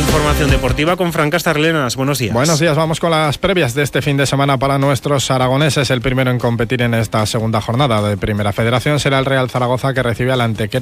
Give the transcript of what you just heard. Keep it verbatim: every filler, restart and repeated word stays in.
Información deportiva con Fran Castarlenas. Buenos días. Buenos días, vamos con las previas de este fin de semana para nuestros aragoneses. El primero en competir en esta segunda jornada de Primera Federación será el Real Zaragoza, que recibe al Antequera